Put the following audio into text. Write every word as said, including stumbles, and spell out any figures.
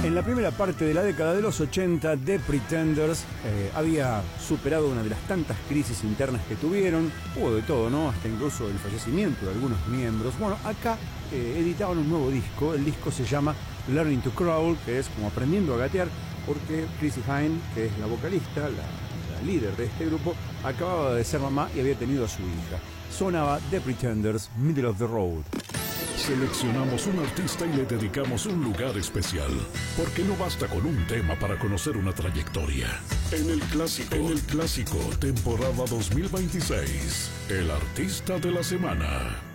En la primera parte de la década de los ochenta, The Pretenders eh, había superado una de las tantas crisis internas que tuvieron. Hubo de todo, ¿no? Hasta incluso el fallecimiento de algunos miembros. Bueno, acá eh, editaban un nuevo disco. El disco se llama Learning to Crawl, que es como aprendiendo a gatear, porque Chrissie Hynde, que es la vocalista, la, la líder de este grupo, acababa de ser mamá y había tenido a su hija. Sonaba The Pretenders, Middle of the Road. Seleccionamos un artista y le dedicamos un lugar especial, porque no basta con un tema para conocer una trayectoria. En el clásico, en el clásico, temporada dos mil veintiséis, el artista de la semana.